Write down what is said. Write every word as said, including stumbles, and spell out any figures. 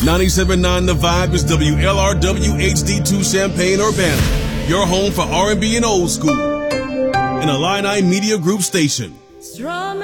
ninety-seven point nine The Vibe is W L R W H D two Champaign Urbana, your home for R and B and old school, an Illini Media Group station.